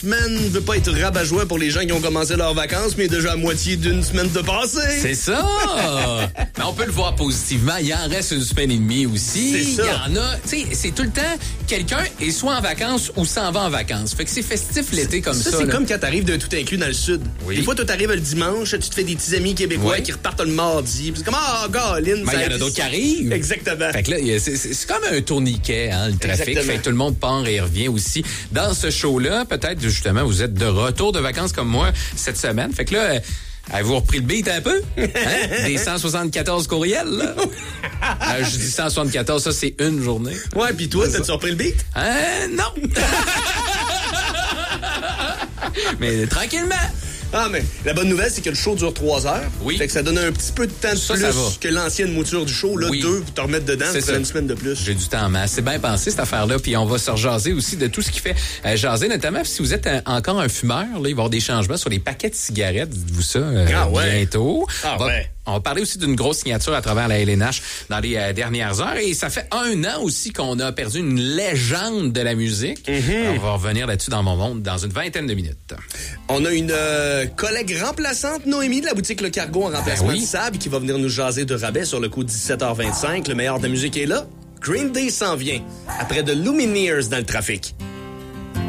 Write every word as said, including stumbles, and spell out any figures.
semaine veut pas être rabat-joie pour les gens qui ont commencé leurs vacances, mais déjà à moitié d'une semaine de passée. C'est ça! Mais on peut le voir positivement. Il en reste une semaine et demie aussi. C'est ça. Il y en a... Tu sais, c'est tout le temps... Quelqu'un est soit en vacances ou s'en va en vacances. Fait que c'est festif l'été comme ça. Ça, c'est là. comme quand t'arrives d'un tout inclus dans le sud. Oui. Des fois, toi, t'arrives le dimanche, tu te fais des petits amis québécois Oui. qui repartent le mardi. C'est comme, ah, Galine. Ben, il y en a d'autres qui arrivent. Exactement. Fait que là, c'est, c'est, c'est comme un tourniquet, hein, le trafic. Exactement. Fait que tout le monde part et revient aussi. Dans ce show-là, peut-être, justement, vous êtes de retour de vacances comme moi cette semaine. Fait que là, euh, avez-vous repris le beat un peu? Hein? Des cent soixante-quatorze courriels, là? euh, je dis cent soixante-quatorze, ça, c'est une journée. Ouais, puis toi, t'as-tu repris le beat? Euh, non! Mais tranquillement. Ah, mais la bonne nouvelle, c'est que le show dure trois heures. Oui. Fait que ça donne un petit peu de temps de Ça, plus ça va. que l'ancienne mouture du show. Là, Oui. deux, pour te remettre dedans, C'est ça fait ça. une semaine de plus. J'ai du temps en masse. C'est bien pensé, cette affaire-là. Puis on va se rejaser aussi de tout ce qui fait euh, jaser, notamment si vous êtes un, encore un fumeur, là, il va y avoir des changements sur les paquets de cigarettes, dites-vous ça, euh, Ah ouais. bientôt. Ah on va, ouais. on va parler aussi d'une grosse signature à travers la L N H dans les euh, dernières heures. Et ça fait un an aussi qu'on a perdu une légende de la musique. Mm-hmm. On va revenir là-dessus dans mon monde dans une vingtaine de minutes. On a une euh, collègue remplaçante, Noémie, de la boutique Le Cargo en remplacement Ben oui. de Sab, qui va venir nous jaser de rabais sur le coup de dix-sept heures vingt-cinq. Le meilleur de la musique est là. Green Day s'en vient, après de Lumineers dans le trafic.